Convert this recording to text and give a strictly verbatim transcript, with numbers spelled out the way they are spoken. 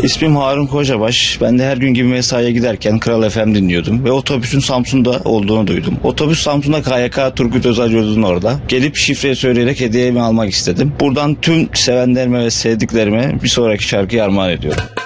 İsmim Harun Kocabaş. Ben de her gün gibi mesaiye giderken Kral F M dinliyordum ve otobüsün Samsun'da olduğunu duydum. Otobüs Samsun'da K Y K Turgut Özal Yurdu'nun orada. Gelip şifreyi söyleyerek hediyemi almak istedim. Buradan tüm sevenlerime ve sevdiklerime bir sonraki şarkıyı armağan ediyorum.